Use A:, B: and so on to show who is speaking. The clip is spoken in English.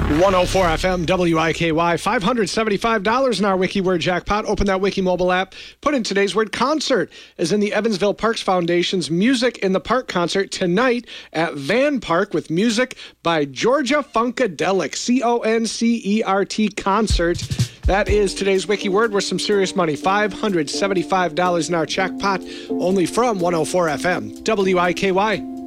A: 104 FM WIKY, $575 in our WikiWord jackpot. Open that Wiki mobile app. Put in today's word concert, as in the Evansville Parks Foundation's Music in the Park concert tonight at Van Park with music by Georgia Funkadelic, CONCERT concert. That is today's Wiki word worth some serious money. $575 in our jackpot, only from 104 FM WIKY.